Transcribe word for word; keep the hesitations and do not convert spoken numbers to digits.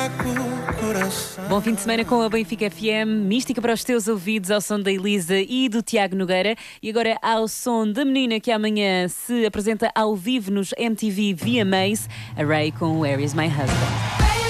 Bom fim de semana com a Benfica F M, mística para os teus ouvidos, ao som da Elisa e do Tiago Nogueira. E agora ao som da menina que amanhã se apresenta ao vivo nos M T V V M As, a Ray com Where Is My Husband.